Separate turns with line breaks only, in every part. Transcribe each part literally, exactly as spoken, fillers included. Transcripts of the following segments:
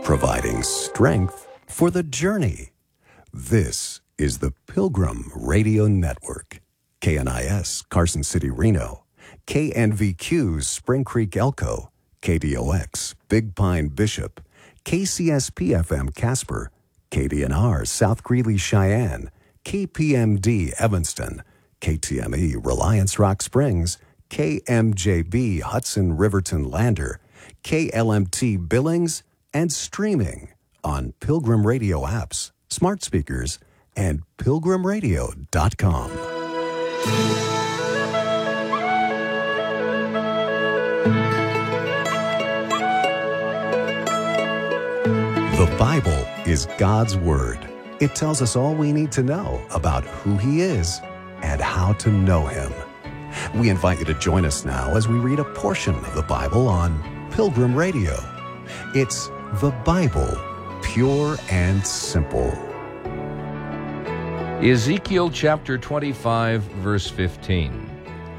providing strength for the journey. This is the Pilgrim Radio Network. K N I S, Carson City, Reno. K N V Q, Spring Creek, Elko. K D O X, Big Pine, Bishop. K C S P F M, Casper. K D N R, South Greeley, Cheyenne. K P M D, Evanston. K T M E, Reliance Rock Springs. K M J B, Hudson Riverton Lander. K L M T Billings, and streaming on Pilgrim Radio apps, smart speakers, and pilgrim radio dot com. The Bible is God's Word. It tells us all we need to know about who He is and how to know Him. We invite you to join us now as we read a portion of the Bible on Pilgrim Radio. It's the Bible, pure and simple.
Ezekiel chapter twenty-five, verse fifteen.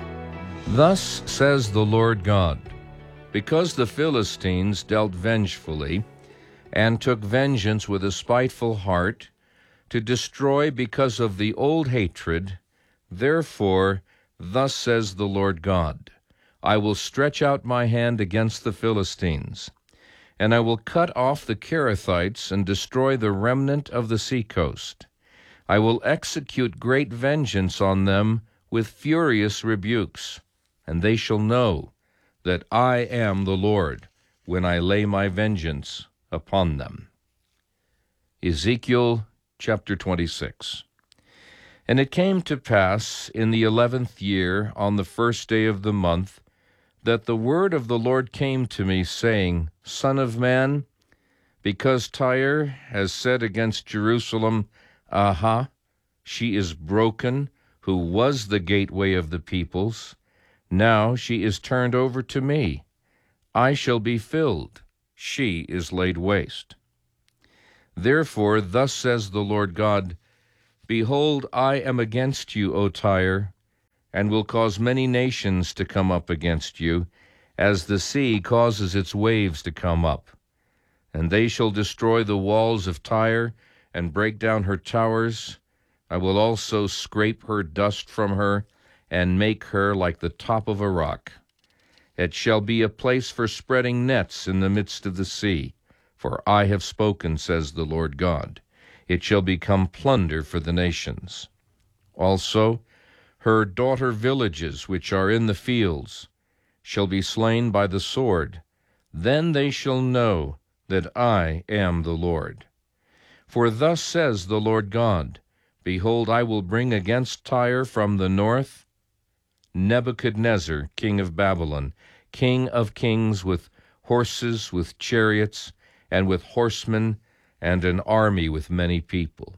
Thus says the Lord God, because the Philistines dealt vengefully and took vengeance with a spiteful heart to destroy because of the old hatred, therefore, thus says the Lord God, I will stretch out my hand against the Philistines, and I will cut off the Kerethites and destroy the remnant of the seacoast. I will execute great vengeance on them with furious rebukes, and they shall know that I am the Lord when I lay my vengeance upon them. Ezekiel chapter twenty-six. And it came to pass in the eleventh year, on the first day of the month, that the word of the Lord came to me, saying, Son of man, because Tyre has said against Jerusalem, Aha, she is broken, who was the gateway of the peoples. Now she is turned over to me. I shall be filled. She is laid waste. Therefore, thus says the Lord God, Behold, I am against you, O Tyre, and will cause many nations to come up against you, as the sea causes its waves to come up. And they shall destroy the walls of Tyre, and break down her towers. I will also scrape her dust from her, and make her like the top of a rock. It shall be a place for spreading nets in the midst of the sea, for I have spoken, says the Lord God. It shall become plunder for the nations. Also, her daughter villages, which are in the fields, shall be slain by the sword. Then they shall know that I am the Lord. For thus says the Lord God, Behold, I will bring against Tyre from the north Nebuchadnezzar, king of Babylon, king of kings, with horses, with chariots, and with horsemen, and an army with many people.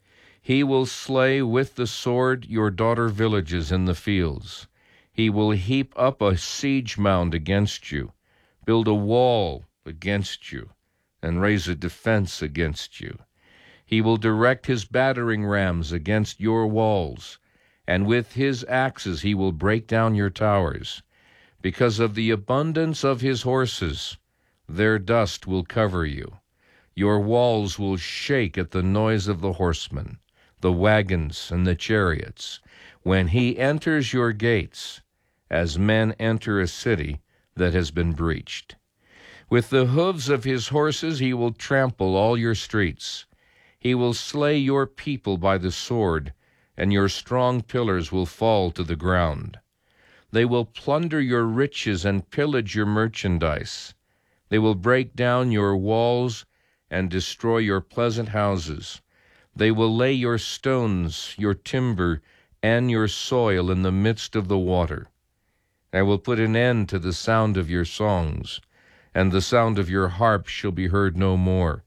He will slay with the sword your daughter villages in the fields. He will heap up a siege mound against you, build a wall against you, and raise a defense against you. He will direct his battering rams against your walls, and with his axes he will break down your towers. Because of the abundance of his horses, their dust will cover you. Your walls will shake at the noise of the horsemen, the wagons, and the chariots, when he enters your gates, as men enter a city that has been breached. With the hooves of his horses he will trample all your streets. He will slay your people by the sword, and your strong pillars will fall to the ground. They will plunder your riches and pillage your merchandise. They will break down your walls and destroy your pleasant houses. They will lay your stones, your timber, and your soil in the midst of the water. I will put an end to the sound of your songs, and the sound of your harp shall be heard no more.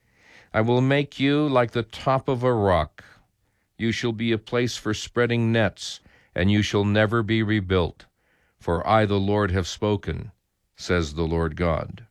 I will make you like the top of a rock. You shall be a place for spreading nets, and you shall never be rebuilt. For I, the Lord, have spoken, says the Lord God.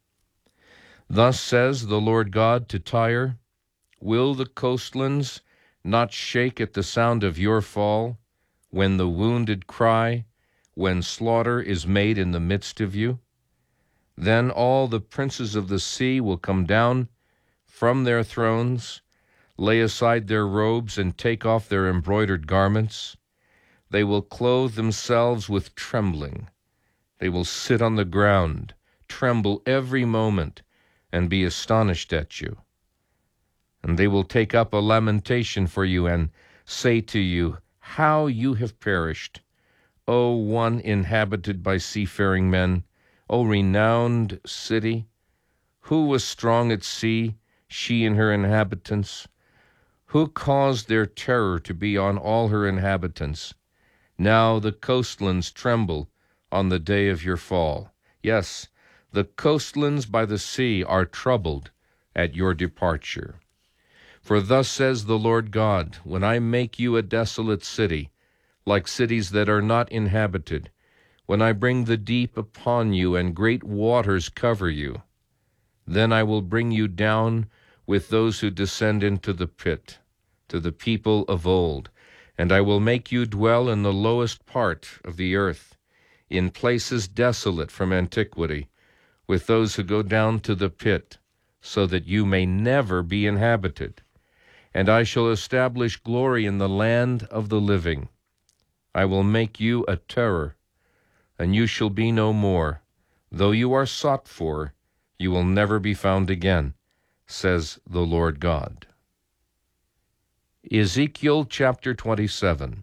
Thus says the Lord God to Tyre, Will the coastlands not shake at the sound of your fall, when the wounded cry, when slaughter is made in the midst of you? Then all the princes of the sea will come down from their thrones, lay aside their robes, and take off their embroidered garments. They will clothe themselves with trembling. They will sit on the ground, tremble every moment, and be astonished at you. And they will take up a lamentation for you and say to you, how you have perished, O one inhabited by seafaring men, O renowned city! Who was strong at sea, she and her inhabitants? Who caused their terror to be on all her inhabitants? Now the coastlands tremble on the day of your fall. Yes, the coastlands by the sea are troubled at your departure. For thus says the Lord God, when I make you a desolate city, like cities that are not inhabited, when I bring the deep upon you and great waters cover you, then I will bring you down with those who descend into the pit, to the people of old, and I will make you dwell in the lowest part of the earth, in places desolate from antiquity, with those who go down to the pit, so that you may never be inhabited. And I shall establish glory in the land of the living. I will make you a terror, and you shall be no more. Though you are sought for, you will never be found again, says the Lord God. Ezekiel chapter twenty-seven.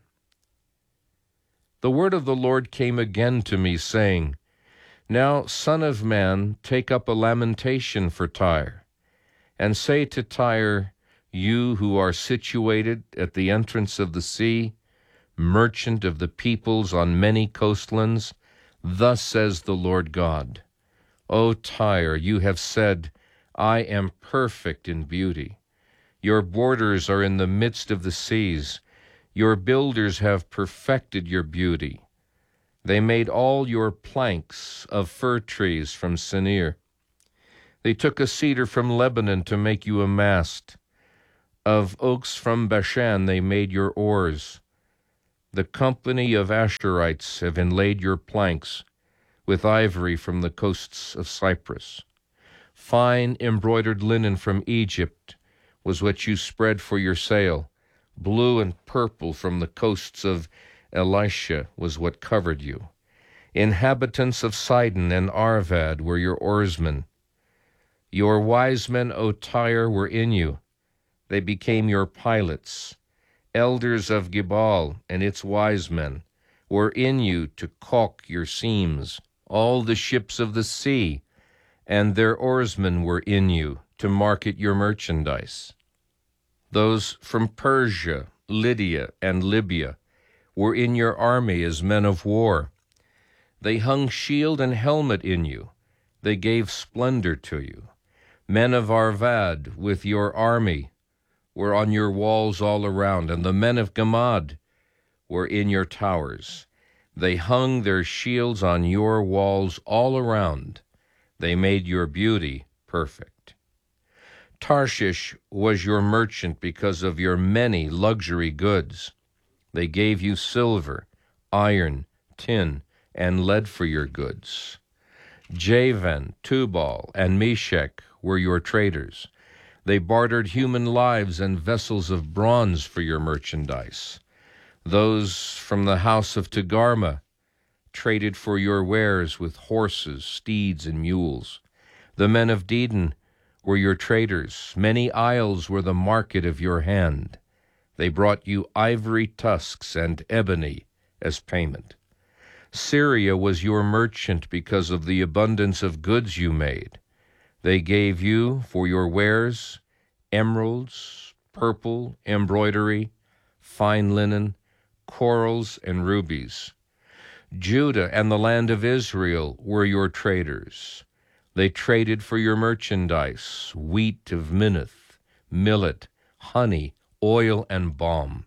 The word of the Lord came again to me, saying, Now, son of man, take up a lamentation for Tyre, and say to Tyre, you who are situated at the entrance of the sea, merchant of the peoples on many coastlands, thus says the Lord God, O Tyre, you have said, I am perfect in beauty. Your borders are in the midst of the seas. Your builders have perfected your beauty. They made all your planks of fir trees from Senir. They took a cedar from Lebanon to make you a mast. Of oaks from Bashan they made your oars. The company of Asherites have inlaid your planks with ivory from the coasts of Cyprus. Fine embroidered linen from Egypt was what you spread for your sail. Blue and purple from the coasts of Elisha was what covered you. Inhabitants of Sidon and Arvad were your oarsmen. Your wise men, O Tyre, were in you. They became your pilots. Elders of Gebal and its wise men were in you to caulk your seams. All the ships of the sea and their oarsmen were in you to market your merchandise. Those from Persia, Lydia, and Libya were in your army as men of war. They hung shield and helmet in you. They gave splendor to you. Men of Arvad with your army were on your walls all around, and the men of Gamad were in your towers. They hung their shields on your walls all around. They made your beauty perfect. Tarshish was your merchant because of your many luxury goods. They gave you silver, iron, tin, and lead for your goods. Javan, Tubal, and Meshech were your traders. They bartered human lives and vessels of bronze for your merchandise. Those from the house of Togarmah traded for your wares with horses, steeds, and mules. The men of Dedan were your traders. Many isles were the market of your hand. They brought you ivory tusks and ebony as payment. Syria was your merchant because of the abundance of goods you made. They gave you for your wares emeralds, purple, embroidery, fine linen, corals, and rubies. Judah and the land of Israel were your traders. They traded for your merchandise, wheat of Minnith, millet, honey, oil, and balm.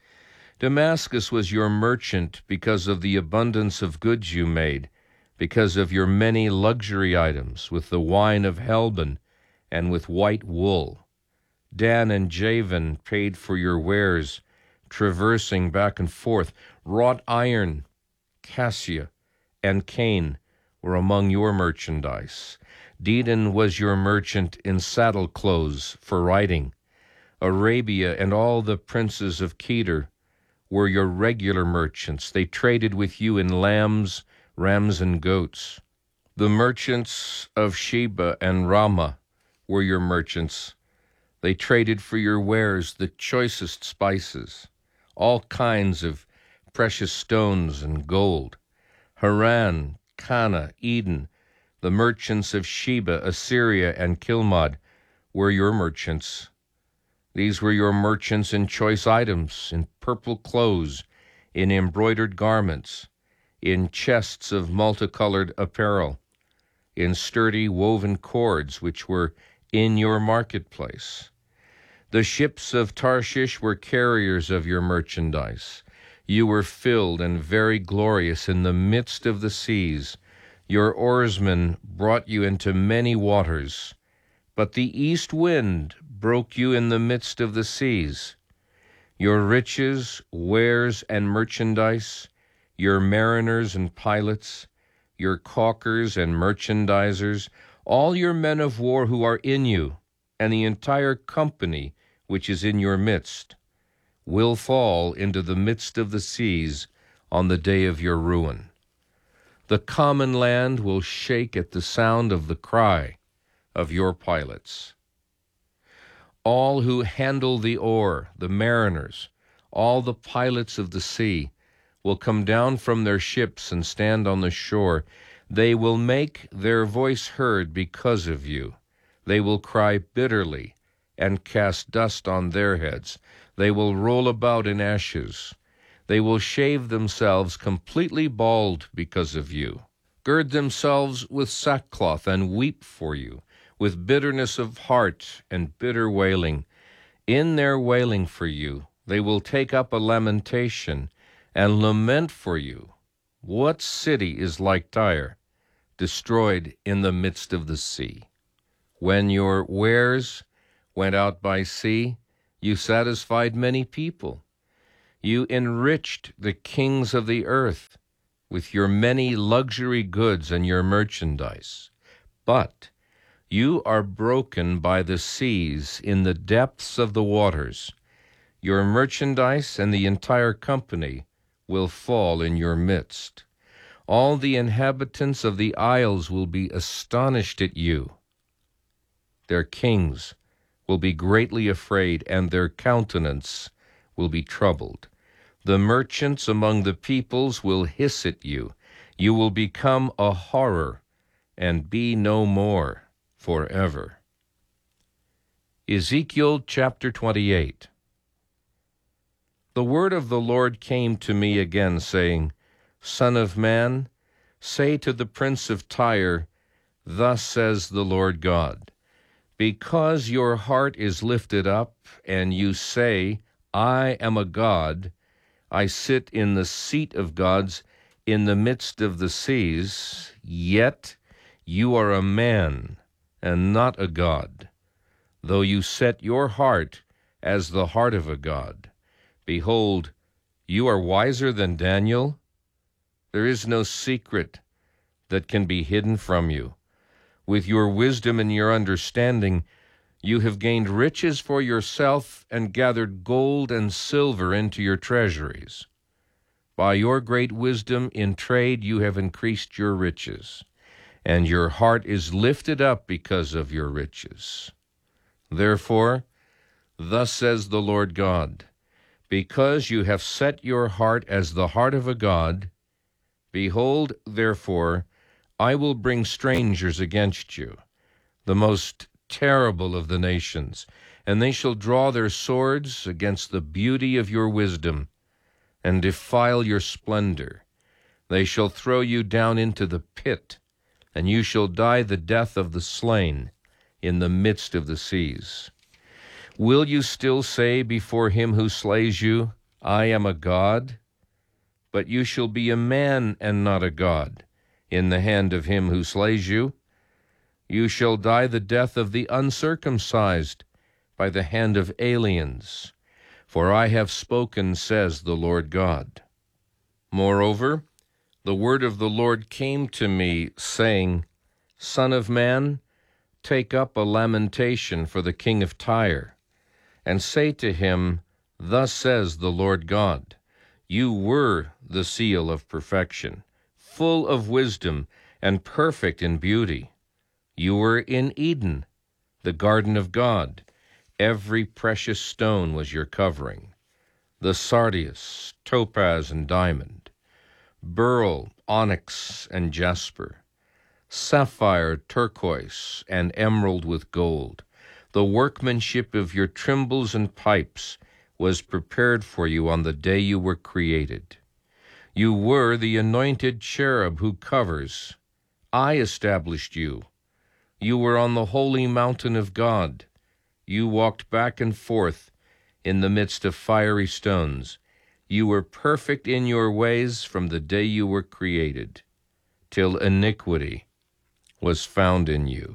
Damascus was your merchant because of the abundance of goods you made, because of your many luxury items, with the wine of Helbon and with white wool. Dan and Javan paid for your wares, traversing back and forth. Wrought iron, cassia, and cane were among your merchandise. Dedan was your merchant in saddle clothes for riding. Arabia and all the princes of Kedar were your regular merchants. They traded with you in lambs, rams, and goats. The merchants of Sheba and Ramah were your merchants. They traded for your wares the choicest spices, all kinds of precious stones and gold. Haran, Cana, Eden, the merchants of Sheba, Assyria, and Kilmad were your merchants. These were your merchants in choice items, in purple clothes, in embroidered garments, in chests of multicolored apparel, in sturdy woven cords which were in your marketplace. The ships of Tarshish were carriers of your merchandise. You were filled and very glorious in the midst of the seas. Your oarsmen brought you into many waters, but the east wind broke you in the midst of the seas. Your riches, wares, and merchandise, your mariners and pilots, your caulkers and merchandisers, all your men of war who are in you, and the entire company which is in your midst, will fall into the midst of the seas on the day of your ruin. The common land will shake at the sound of the cry of your pilots. All who handle the oar, the mariners, all the pilots of the sea, will come down from their ships and stand on the shore. They will make their voice heard because of you. They will cry bitterly and cast dust on their heads. They will roll about in ashes. They will shave themselves completely bald because of you, gird themselves with sackcloth and weep for you, with bitterness of heart and bitter wailing. In their wailing for you, they will take up a lamentation and lament for you. What city is like Tyre, destroyed in the midst of the sea? When your wares went out by sea, you satisfied many people. You enriched the kings of the earth with your many luxury goods and your merchandise. But you are broken by the seas in the depths of the waters. Your merchandise and the entire company will fall in your midst. All the inhabitants of the isles will be astonished at you. Their kings will be greatly afraid, and their countenance will be troubled. The merchants among the peoples will hiss at you. You will become a horror and be no more forever. Ezekiel chapter twenty-eight. The word of the Lord came to me again, saying, Son of man, say to the prince of Tyre, Thus says the Lord God, because your heart is lifted up, and you say, I am a god, I sit in the seat of gods in the midst of the seas, yet you are a man and not a god, though you set your heart as the heart of a god. Behold, you are wiser than Daniel. There is no secret that can be hidden from you. With your wisdom and your understanding, you have gained riches for yourself and gathered gold and silver into your treasuries. By your great wisdom in trade you have increased your riches, and your heart is lifted up because of your riches. Therefore, thus says the Lord God, because you have set your heart as the heart of a god, behold, therefore, I will bring strangers against you, the most terrible of the nations, and they shall draw their swords against the beauty of your wisdom and defile your splendor. They shall throw you down into the pit, and you shall die the death of the slain in the midst of the seas. Will you still say before him who slays you, I am a god? But you shall be a man and not a god in the hand of him who slays you. You shall die the death of the uncircumcised by the hand of aliens. For I have spoken, says the Lord God. Moreover, the word of the Lord came to me, saying, Son of man, take up a lamentation for the king of Tyre, and say to him, Thus says the Lord God, You were the seal of perfection, full of wisdom and perfect in beauty. You were in Eden, the garden of God. Every precious stone was your covering, the sardius, topaz, and diamond, beryl, onyx, and jasper, sapphire, turquoise, and emerald with gold. The workmanship of your timbrels and pipes was prepared for you on the day you were created. You were the anointed cherub who covers. I established you. You were on the holy mountain of God. You walked back and forth in the midst of fiery stones. You were perfect in your ways from the day you were created, till iniquity was found in you.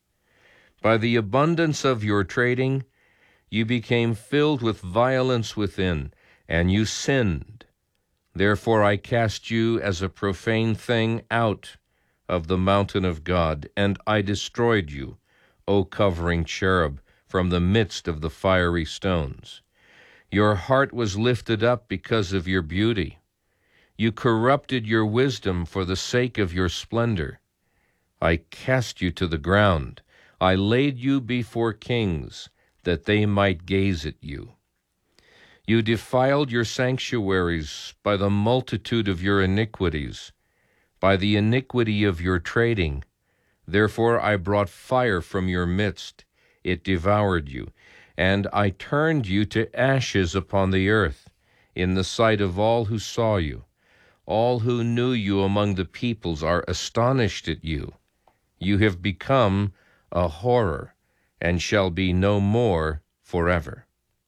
By the abundance of your trading, you became filled with violence within, and you sinned. Therefore I cast you as a profane thing out of the mountain of God, and I destroyed you, O covering cherub, from the midst of the fiery stones. Your heart was lifted up because of your beauty. You corrupted your wisdom for the sake of your splendor. I cast you to the ground. I laid you before kings, that they might gaze at you. You defiled your sanctuaries by the multitude of your iniquities, by the iniquity of your trading. Therefore I brought fire from your midst. It devoured you, and I turned you to ashes upon the earth, in the sight of all who saw you. All who knew you among the peoples are astonished at you. You have become a horror, and shall be no more forever.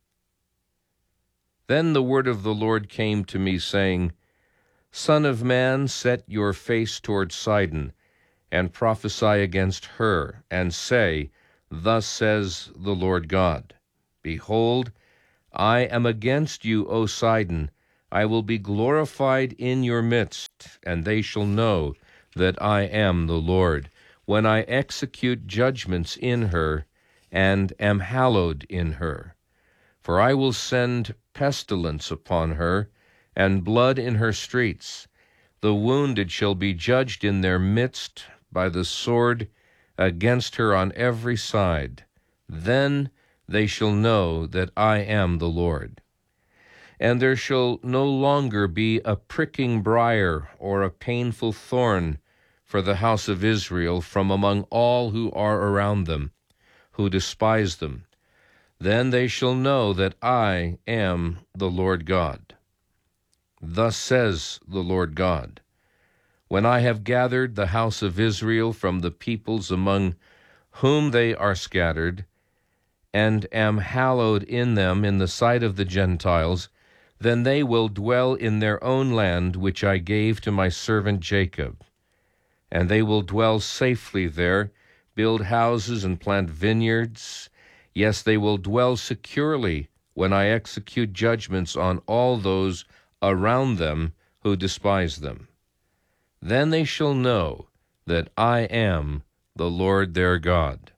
Then the word of the Lord came to me, saying, Son of man, set your face toward Sidon, and prophesy against her, and say, Thus says the Lord God, Behold, I am against you, O Sidon. I will be glorified in your midst, and they shall know that I am the Lord, when I execute judgments in her, and am hallowed in her. For I will send pestilence upon her, and blood in her streets. The wounded shall be judged in their midst by the sword against her on every side. Then they shall know that I am the Lord. And there shall no longer be a pricking briar or a painful thorn for the house of Israel from among all who are around them, who despise them. Then they shall know that I am the Lord God. Thus says the Lord God, When I have gathered the house of Israel from the peoples among whom they are scattered, and am hallowed in them in the sight of the Gentiles, then they will dwell in their own land which I gave to my servant Jacob. And they will dwell safely there, build houses and plant vineyards. Yes, they will dwell securely when I execute judgments on all those around them who despise them. Then they shall know that I am the Lord their God.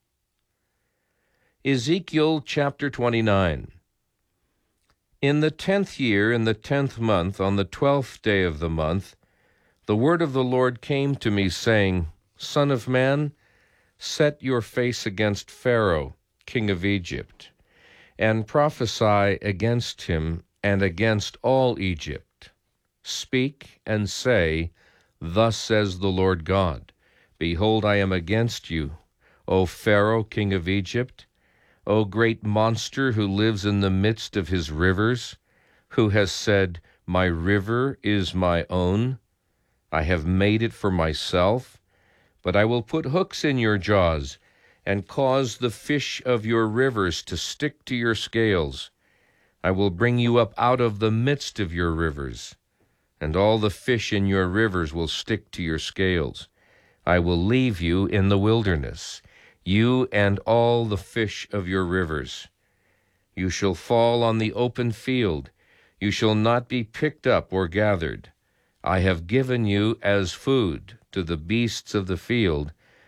Ezekiel chapter twenty-nine. In the tenth year, in the tenth month, on the twelfth day of the month, the word of the Lord came to me, saying, Son of man, set your face against Pharaoh, king of Egypt, and prophesy against him and against all Egypt. Speak and say, Thus says the Lord God, Behold, I am against you, O Pharaoh, king of Egypt, O great monster who lives in the midst of his rivers, who has said, My river is my own. I have made it for myself, but I will put hooks in your jaws and cause the fish of your rivers to stick to your scales. I will bring you up out of the midst of your rivers, and all the fish in your rivers will stick to your scales. I will leave you in the wilderness, you and all the fish of your rivers. You shall fall on the open field. You shall not be picked up or gathered. I have given you as food to the beasts of the field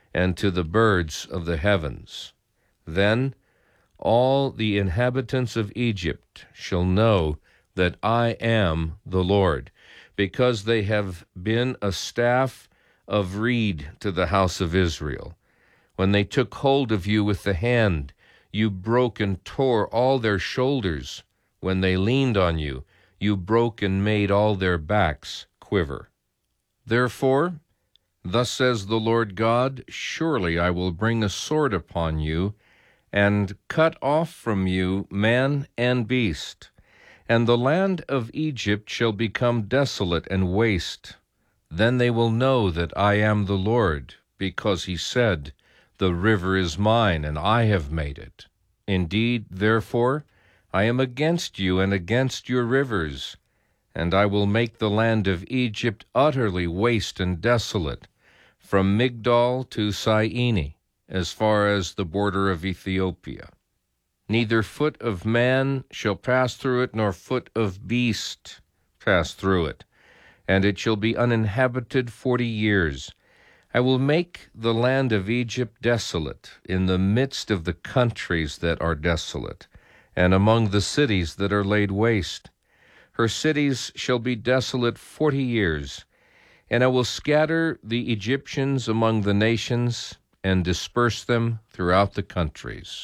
and to the birds of the heavens. Then all the inhabitants of Egypt shall know that I am the Lord, because they have been a staff of reed to the house of Israel. When they took hold of you with the hand, you broke and tore all their shoulders. When they leaned on you, you broke and made all their backs quiver. Therefore, thus says the Lord God, surely I will bring a sword upon you, and cut off from you man and beast, and the land of Egypt shall become desolate and waste. Then they will know that I am the Lord, because he said, the river is mine, and I have made it. Indeed, therefore, I am against you and against your rivers, and I will make the land of Egypt utterly waste and desolate, from Migdol to Syene, as far as the border of Ethiopia. Neither foot of man shall pass through it, nor foot of beast pass through it, and it shall be uninhabited forty years. I will make the land of Egypt desolate in the midst of the countries that are desolate, and among the cities that are laid waste. Her cities shall be desolate forty years, and I will scatter the Egyptians among the nations, and disperse them throughout the countries.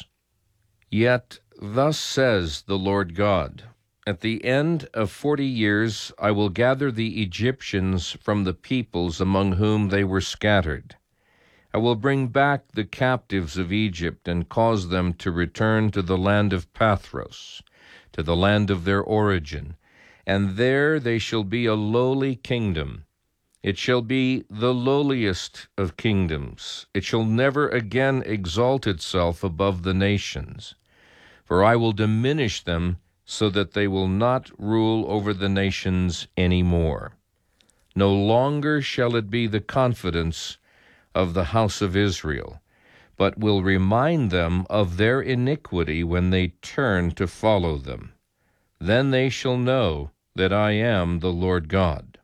Yet thus says the Lord God, at the end of forty years I will gather the Egyptians from the peoples among whom they were scattered. I will bring back the captives of Egypt, and cause them to return to the land of Pathros, to the land of their origin, and there they shall be a lowly kingdom. It shall be the lowliest of kingdoms. It shall never again exalt itself above the nations. For I will diminish them so that they will not rule over the nations any more. No longer shall it be the confidence of the house of Israel, but will remind them of their iniquity when they turn to follow them. Then they shall know that I am the Lord God.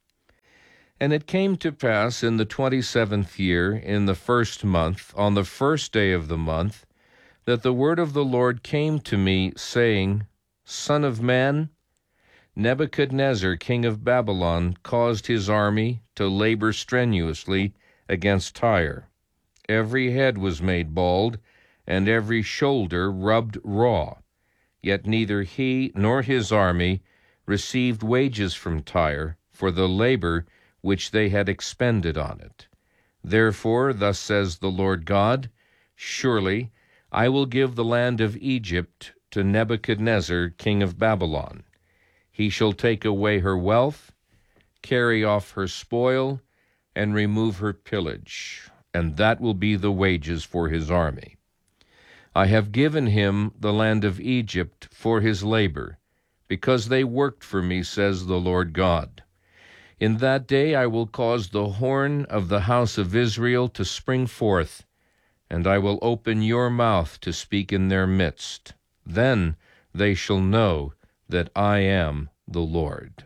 And it came to pass in the twenty-seventh year, in the first month, on the first day of the month, that the word of the Lord came to me, saying, Son of man, Nebuchadnezzar, king of Babylon, caused his army to labor strenuously against Tyre. Every head was made bald, and every shoulder rubbed raw. Yet neither he nor his army received wages from Tyre for the labor which they had expended on it. Therefore, thus says the Lord God, surely I will give the land of Egypt to Nebuchadnezzar, king of Babylon. He shall take away her wealth, carry off her spoil, and remove her pillage, and that will be the wages for his army. I have given him the land of Egypt for his labor, because they worked for me, says the Lord God. In that day I will cause the horn of the house of Israel to spring forth, and I will open your mouth to speak in their midst. Then they shall know that I am the Lord.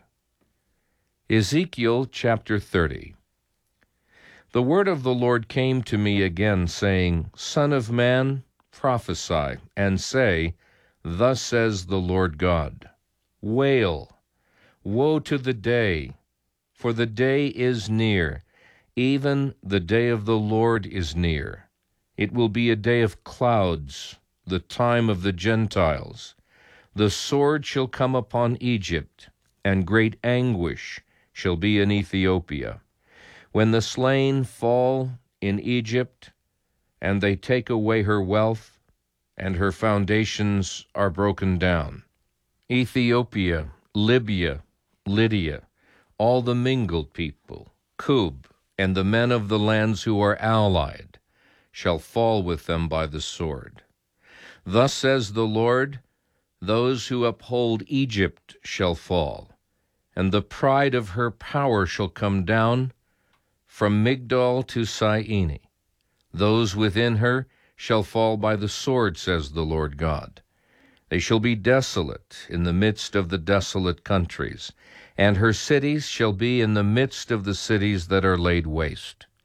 Ezekiel chapter thirty. The word of the Lord came to me again, saying, Son of man, prophesy, and say, Thus says the Lord God, Wail, woe to the day, for the day is near, even the day of the Lord is near. It will be a day of clouds, the time of the Gentiles. The sword shall come upon Egypt, and great anguish shall be in Ethiopia. When the slain fall in Egypt, and they take away her wealth, and her foundations are broken down. Ethiopia, Libya, Lydia, all the mingled people, Cub, and the men of the lands who are allied, shall fall with them by the sword. Thus says the Lord, those who uphold Egypt shall fall, and the pride of her power shall come down from Migdol to Syene. Those within her shall fall by the sword, says the Lord God. They shall be desolate in the midst of the desolate countries, and her cities shall be in the midst of the cities that are laid waste.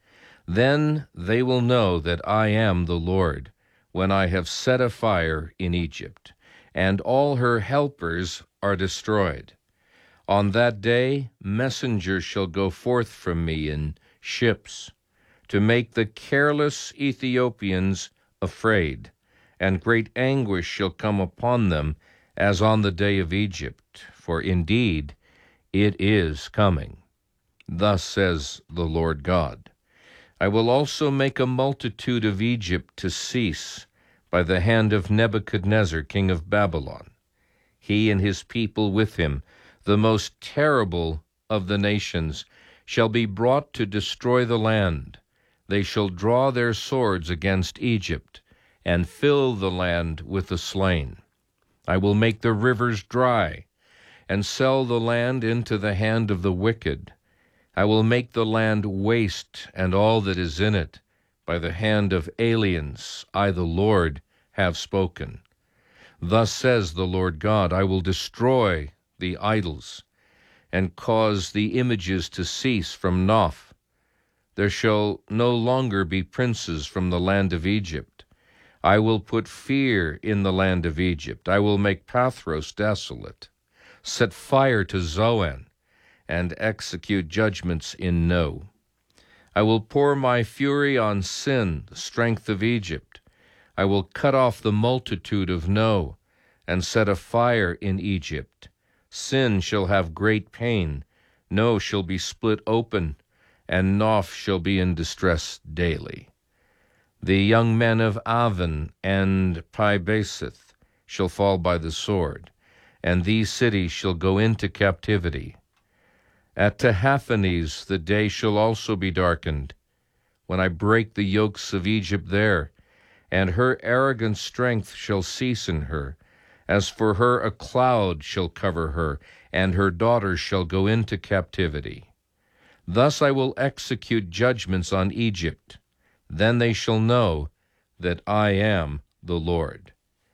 Then they will know that I am the Lord, when I have set a fire in Egypt, and all her helpers are destroyed. On that day messengers shall go forth from me in ships, to make the careless Ethiopians afraid, and great anguish shall come upon them as on the day of Egypt, for indeed it is coming. Thus says the Lord God. I will also make a multitude of Egypt to cease by the hand of Nebuchadnezzar, king of Babylon. He and his people with him, the most terrible of the nations, shall be brought to destroy the land. They shall draw their swords against Egypt, and fill the land with the slain. I will make the rivers dry, and sell the land into the hand of the wicked. I will make the land waste and all that is in it by the hand of aliens. I, the Lord, have spoken. Thus says the Lord God, I will destroy the idols and cause the images to cease from Noph. There shall no longer be princes from the land of Egypt. I will put fear in the land of Egypt. I will make Pathros desolate, set fire to Zoan, and execute judgments in No. I will pour my fury on Sin, the strength of Egypt. I will cut off the multitude of No, and set a fire in Egypt. Sin shall have great pain, No shall be split open, and Noph shall be in distress daily. The young men of Aven and Pi-Baseth shall fall by the sword, and these cities shall go into captivity. At Tahaphanes the day shall also be darkened, when I break the yokes of Egypt there, and her arrogant strength shall cease in her. As for her, a cloud shall cover her, and her daughters shall go into captivity. Thus I will execute judgments on Egypt. Then they shall know that I am the Lord.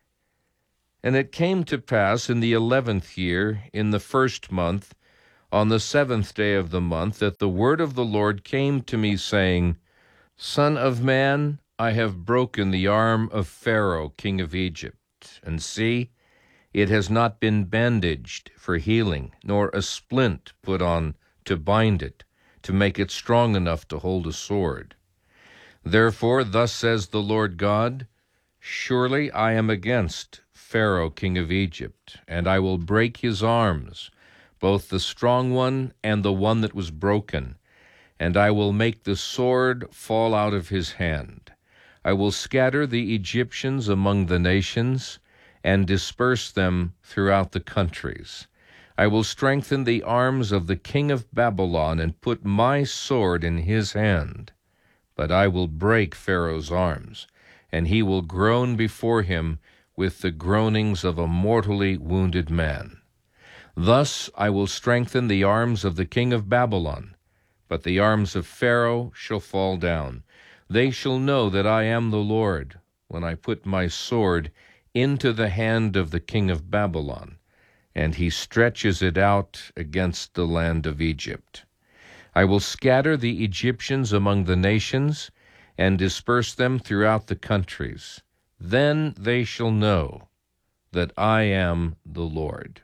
And it came to pass in the eleventh year, in the first month, on the seventh day of the month, that the word of the Lord came to me, saying, Son of man, I have broken the arm of Pharaoh, king of Egypt, and see, it has not been bandaged for healing, nor a splint put on to bind it, to make it strong enough to hold a sword. Therefore, thus says the Lord God, Surely I am against Pharaoh, king of Egypt, and I will break his arms, both the strong one and the one that was broken, and I will make the sword fall out of his hand. I will scatter the Egyptians among the nations, and disperse them throughout the countries. I will strengthen the arms of the king of Babylon, and put my sword in his hand. But I will break Pharaoh's arms, and he will groan before him with the groanings of a mortally wounded man. Thus I will strengthen the arms of the king of Babylon, but the arms of Pharaoh shall fall down. They shall know that I am the Lord, when I put my sword into the hand of the king of Babylon, and he stretches it out against the land of Egypt. I will scatter the Egyptians among the nations, and disperse them throughout the countries. Then they shall know that I am the Lord.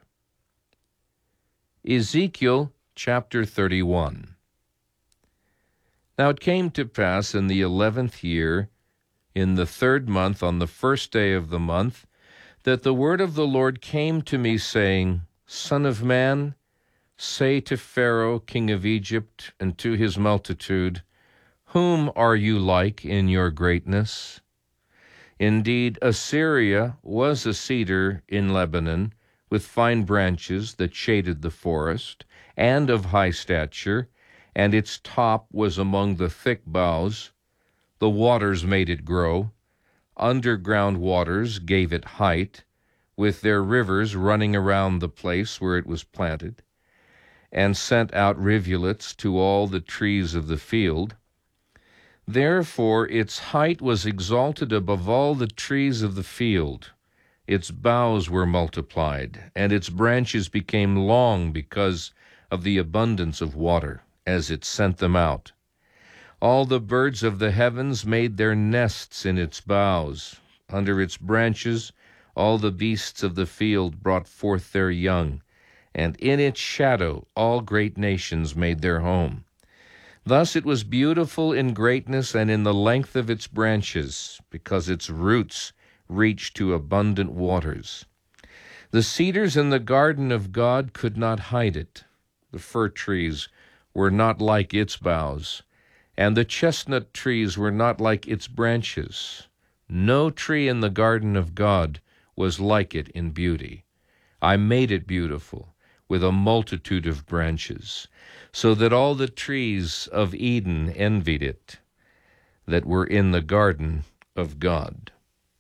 Ezekiel chapter thirty-one. Now it came to pass in the eleventh year, in the third month, on the first day of the month, that the word of the Lord came to me, saying, Son of man, say to Pharaoh, king of Egypt, and to his multitude, Whom are you like in your greatness? Indeed, Assyria was a cedar in Lebanon, with fine branches that shaded the forest, and of high stature, and its top was among the thick boughs. The waters made it grow. Underground waters gave it height, with their rivers running around the place where it was planted, and sent out rivulets to all the trees of the field. Therefore its height was exalted above all the trees of the field. Its boughs were multiplied, and its branches became long because of the abundance of water, as it sent them out. All the birds of the heavens made their nests in its boughs. Under its branches all the beasts of the field brought forth their young, and in its shadow all great nations made their home. Thus it was beautiful in greatness and in the length of its branches, because its roots reached to abundant waters. The cedars in the garden of God could not hide it. The fir trees were not like its boughs, and the chestnut trees were not like its branches. No tree in the garden of God was like it in beauty. I made it beautiful with a multitude of branches, so that all the trees of Eden envied it, that were in the garden of God.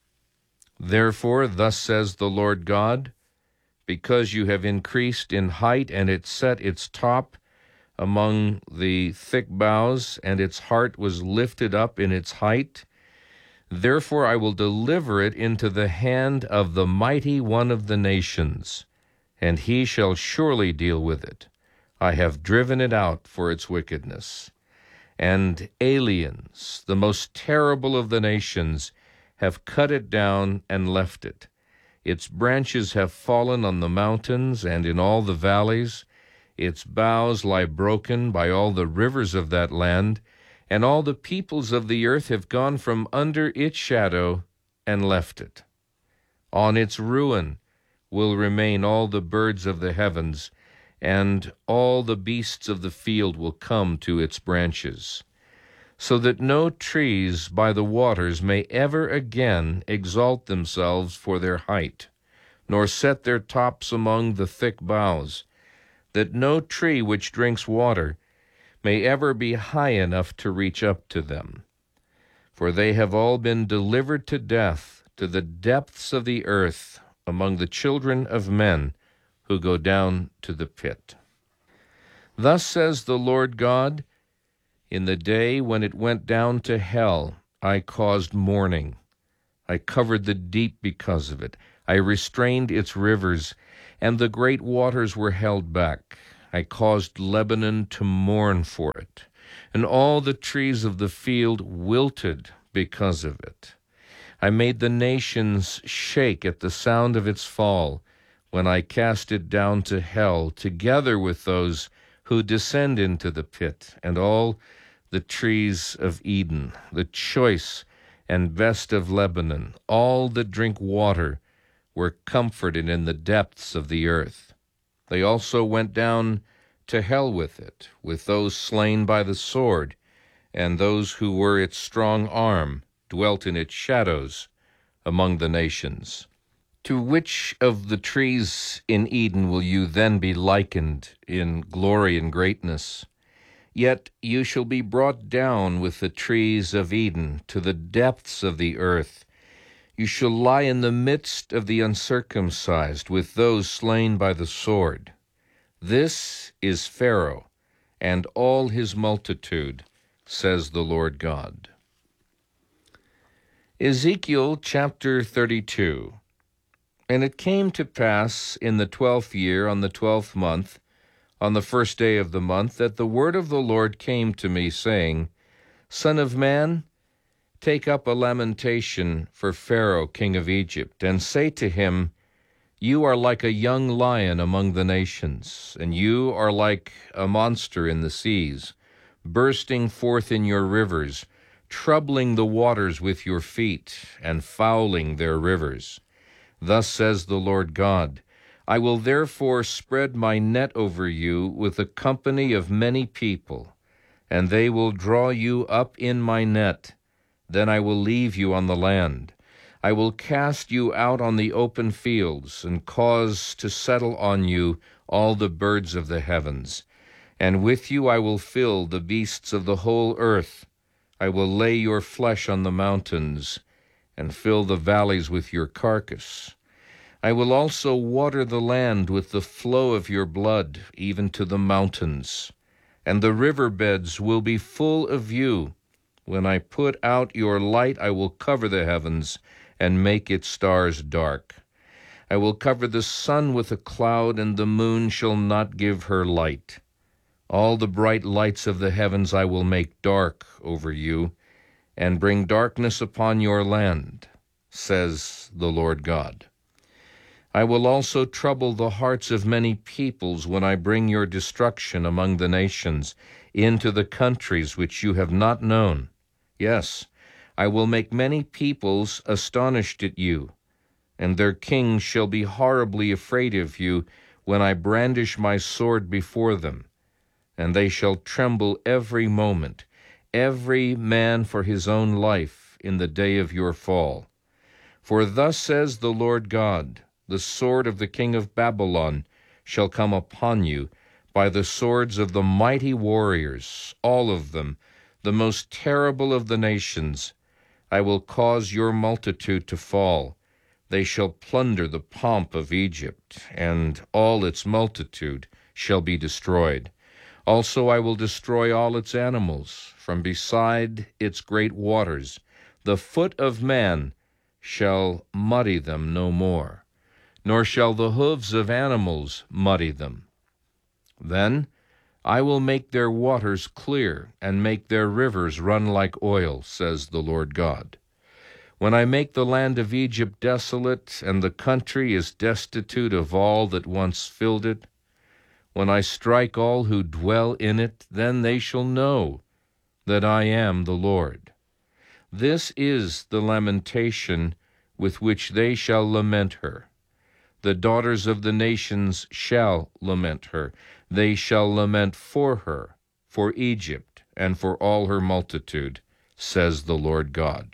Therefore, thus says the Lord God, because you have increased in height, and it set its top among the thick boughs, and its heart was lifted up in its height, therefore I will deliver it into the hand of the mighty one of the nations, and he shall surely deal with it. I have driven it out for its wickedness. And aliens, the most terrible of the nations, have cut it down and left it. Its branches have fallen on the mountains and in all the valleys. Its boughs lie broken by all the rivers of that land, and all the peoples of the earth have gone from under its shadow and left it. On its ruin will remain all the birds of the heavens, and all the beasts of the field will come to its branches, so that no trees by the waters may ever again exalt themselves for their height, nor set their tops among the thick boughs, that no tree which drinks water may ever be high enough to reach up to them. For they have all been delivered to death, to the depths of the earth, among the children of men who go down to the pit. Thus says the Lord God, in the day when it went down to hell, I caused mourning. I covered the deep because of it. I restrained its rivers, and the great waters were held back. I caused Lebanon to mourn for it, and all the trees of the field wilted because of it. I made the nations shake at the sound of its fall, when I cast it down to hell, together with those who descend into the pit, and all the trees of Eden, the choice and best of Lebanon, all that drink water, were comforted in the depths of the earth. They also went down to hell with it, with those slain by the sword, and those who were its strong arm dwelt in its shadows among the nations. To which of the trees in Eden will you then be likened in glory and greatness? Yet you shall be brought down with the trees of Eden to the depths of the earth. You shall lie in the midst of the uncircumcised with those slain by the sword. This is Pharaoh and all his multitude, says the Lord God. Ezekiel chapter thirty-two. And it came to pass in the twelfth year, on the twelfth month, on the first day of the month, that the word of the Lord came to me, saying, Son of man, take up a lamentation for Pharaoh, king of Egypt, and say to him, You are like a young lion among the nations, and you are like a monster in the seas, bursting forth in your rivers, troubling the waters with your feet, and fouling their rivers. Thus says the Lord God, I will therefore spread my net over you with a company of many people, and they will draw you up in my net. Then I will leave you on the land. I will cast you out on the open fields, and cause to settle on you all the birds of the heavens. And with you I will fill the beasts of the whole earth. I will lay your flesh on the mountains, and fill the valleys with your carcass. I will also water the land with the flow of your blood, even to the mountains. And the river beds will be full of you. When I put out your light, I will cover the heavens, and make its stars dark. I will cover the sun with a cloud, and the moon shall not give her light. All the bright lights of the heavens I will make dark over you, and bring darkness upon your land, says the Lord God. I will also trouble the hearts of many peoples when I bring your destruction among the nations into the countries which you have not known. Yes, I will make many peoples astonished at you, and their kings shall be horribly afraid of you when I brandish my sword before them, and they shall tremble every moment, every man for his own life in the day of your fall. For thus says the Lord God, the sword of the king of Babylon shall come upon you, by the swords of the mighty warriors, all of them, the most terrible of the nations. I will cause your multitude to fall. They shall plunder the pomp of Egypt, and all its multitude shall be destroyed. Also I will destroy all its animals from beside its great waters. The foot of man shall muddy them no more, nor shall the hooves of animals muddy them. Then I will make their waters clear, and make their rivers run like oil, says the Lord God. When I make the land of Egypt desolate, and the country is destitute of all that once filled it, when I strike all who dwell in it, then they shall know that I am the Lord. This is the lamentation with which they shall lament her. The daughters of the nations shall lament her. They shall lament for her, for Egypt, and for all her multitude, says the Lord God.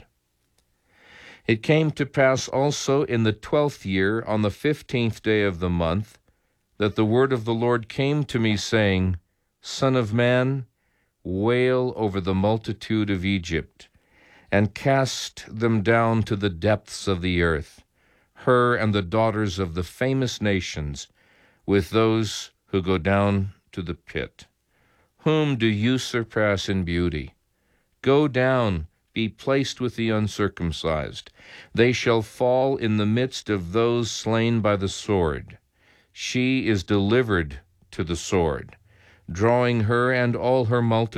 It came to pass also in the twelfth year, on the fifteenth day of the month, that the word of the Lord came to me, saying, Son of man, wail over the multitude of Egypt, and cast them down to the depths of the earth, her and the daughters of the famous nations, with those who go down to the pit. Whom do you surpass in beauty? Go down, be placed with the uncircumcised. They shall fall in the midst of those slain by the sword. She is delivered to the sword, drawing her and all her multitude